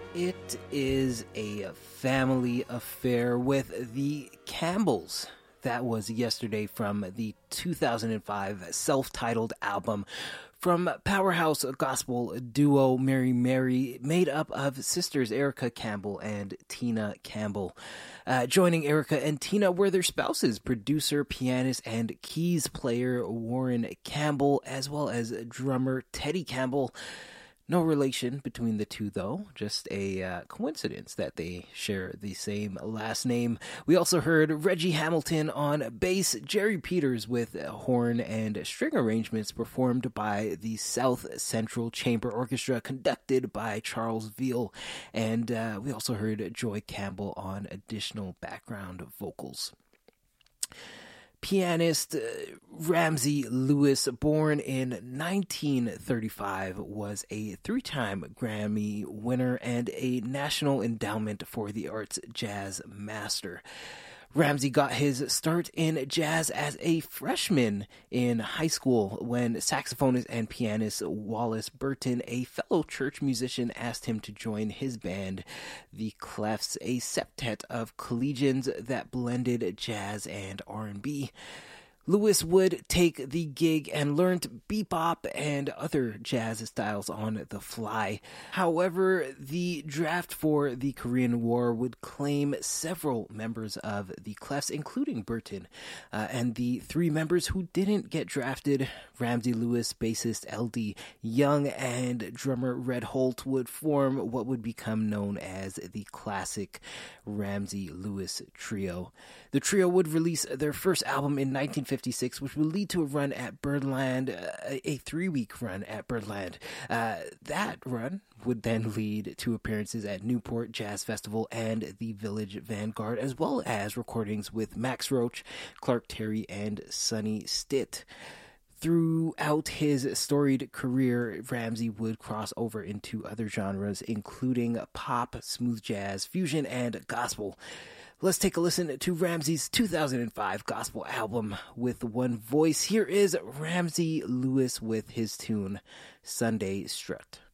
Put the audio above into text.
It is a family affair with the Campbells. That was yesterday from the 2005 self-titled album from powerhouse gospel duo Mary Mary, made up of sisters Erica Campbell and Tina Campbell. Joining Erica and Tina were their spouses, producer, pianist, and keys player Warren Campbell, as well as drummer Teddy Campbell. No relation between the two, though, just a coincidence that they share the same last name. We also heard Reggie Hamilton on bass, Jerry Peters with horn and string arrangements performed by the South Central Chamber Orchestra, conducted by Charles Veal, and we also heard Joy Campbell on additional background vocals. Pianist Ramsey Lewis, born in 1935, was a three-time Grammy winner and a National Endowment for the Arts Jazz Master. Ramsey got his start in jazz as a freshman in high school when saxophonist and pianist Wallace Burton, a fellow church musician, asked him to join his band, The Clefs, a septet of collegians that blended jazz and R&B. Lewis would take the gig and learned bebop and other jazz styles on the fly. However, the draft for the Korean War would claim several members of the Clefs, including Burton. And the three members who didn't get drafted, Ramsey Lewis, bassist L.D. Young, and drummer Red Holt, would form what would become known as the classic Ramsey Lewis Trio. The trio would release their first album in 1956, which would lead to a run at Birdland, a 3-week run at Birdland. That run would then lead to appearances at Newport Jazz Festival and the Village Vanguard, as well as recordings with Max Roach, Clark Terry, and Sonny Stitt. Throughout his storied career, Ramsey would cross over into other genres, including pop, smooth jazz, fusion, and gospel. Let's take a listen to Ramsey's 2005 gospel album with one voice. Here is Ramsey Lewis with his tune, Sunday Strut.